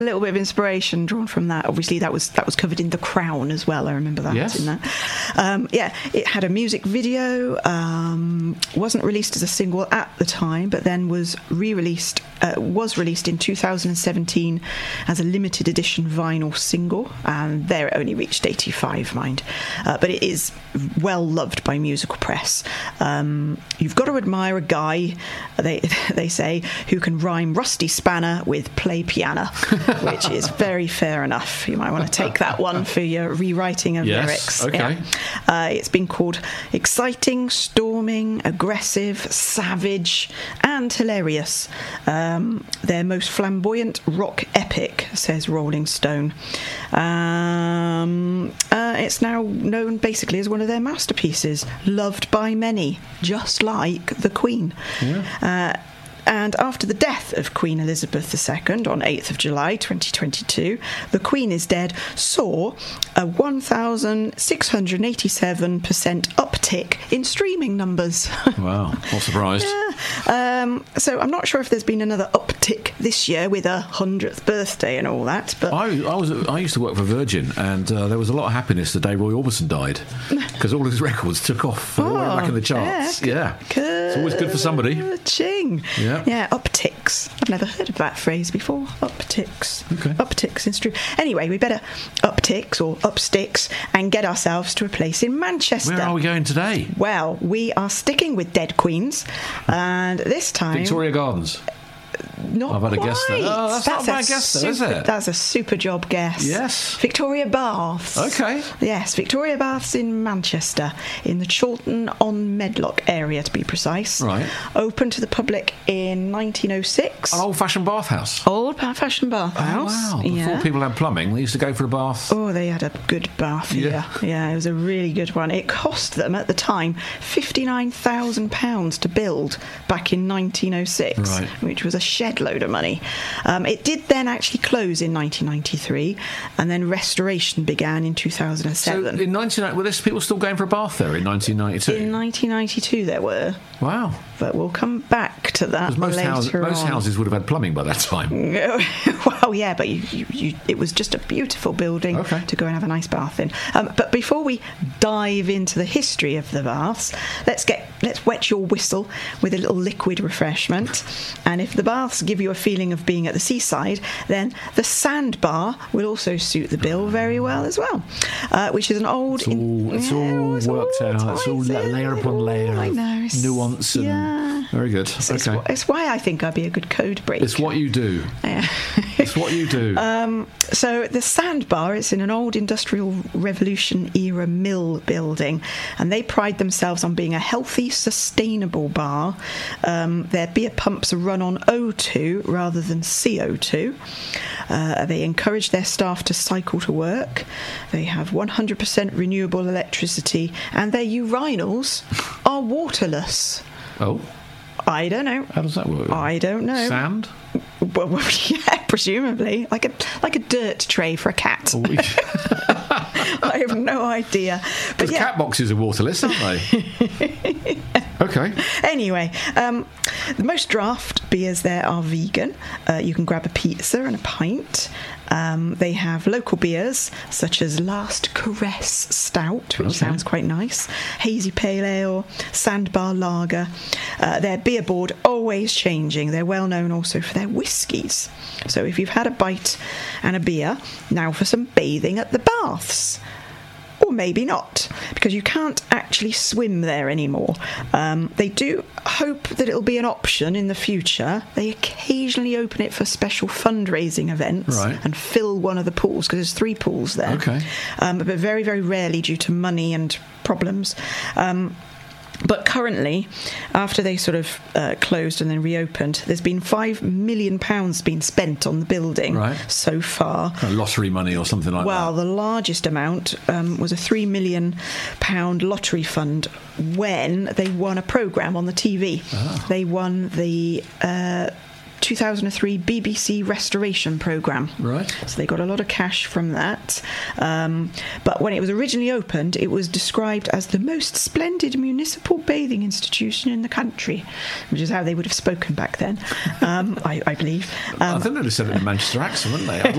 A little bit of inspiration drawn from that. Obviously, that was covered in The Crown as well. I remember that in that. It had a music video. Wasn't released as a single at the time, but then was released in 2017 as a limited edition vinyl single, and there it only reached 85, mind. But it is well loved by musical press. You've got to admire a guy, they say, who can rhyme rusty spanner with play piano, which is very fair enough. You might want to take that one for your rewriting of lyrics. Okay. Yeah. It's been called exciting, storming, aggressive, savage, and hilarious. Their most flamboyant rock epic, says Rolling Stone. It's now known basically as one of their masterpieces, loved by many, just like the Queen. Yeah. And after the death of Queen Elizabeth II on 8th of July 2022, The Queen is Dead saw a 1,687% uptick in streaming numbers. Wow, not surprised. Yeah. So I'm not sure if there's been another uptick this year with a 100th birthday and all that. But I used to work for Virgin, and there was a lot of happiness the day Roy Orbison died, because all his records took off all the way back in the charts. Yeah. It's always good for somebody. Ching. Yeah, upticks. I've never heard of that phrase before. Upticks. Okay. Upticks in stream. Anyway, we better upticks or upsticks and get ourselves to a place in Manchester. Where are we going today? Well, we are sticking with dead queens, and this time Victoria Gardens. Not I've had quite. a guess there. Oh, that's not a bad guess though, is it? That's a super job guess. Yes. Victoria Baths. Okay. Yes, Victoria Baths in Manchester, in the Chorlton-on-Medlock area to be precise. Right. Opened to the public in 1906. An old-fashioned bathhouse. Old-fashioned bathhouse. Oh, wow. Before people had plumbing, they used to go for a bath. Oh, they had a good bath here. Yeah, it was a really good one. It cost them, at the time, £59,000 to build back in 1906, right, which was a shed load of money. It did then actually close in 1993, and then restoration began in 2007. So in 1990, were there people still going for a bath there in 1992? In 1992 there were. Wow. But we'll come back to that later on. Most houses would have had plumbing by that time. Well, yeah, but it was just a beautiful building to go and have a nice bath in. But before we dive into the history of the baths, let's wet your whistle with a little liquid refreshment. And if the baths give you a feeling of being at the seaside, then the sandbar will also suit the bill very well as well, which is an old... It's all worked out. It's all layer upon layer of nuance and... Very good. So it's why I think I'd be a good code breaker. It's what you do. Yeah. It's what you do. So the sandbar is in an old Industrial Revolution era mill building, and they pride themselves on being a healthy, sustainable bar. Their beer pumps are run on O2 rather than CO2. They encourage their staff to cycle to work. They have 100% renewable electricity, and their urinals are waterless. Oh. I don't know. How does that work? I don't know. Sand? Well, yeah, presumably. Like a dirt tray for a cat. Oh, I have no idea. Because cat boxes are waterless, aren't they? Okay. Anyway, the most draft beers there are vegan. You can grab a pizza and a pint. They have local beers such as Last Caress Stout, which sounds quite nice, Hazy Pale Ale, Sandbar Lager. Their beer board always changing. They're well known also for their whiskies. So if you've had a bite and a beer, now for some bathing at the baths. Or maybe not, because you can't actually swim there anymore. They do hope that it'll be an option in the future. They occasionally open it for special fundraising events and fill one of the pools, because there's 3 pools there. Okay. But very, very rarely due to money and problems. But currently, after they sort of closed and then reopened, there's been £5 million being spent on the building so far. Lottery money or something like that. Well, the largest amount was a £3 million lottery fund when they won a programme on the TV. They won the 2003 BBC restoration programme. Right. So they got a lot of cash from that. But when it was originally opened, it was described as the most splendid municipal bathing institution in the country, which is how they would have spoken back then, I believe. I think they'd have said it in a Manchester accent, wouldn't they?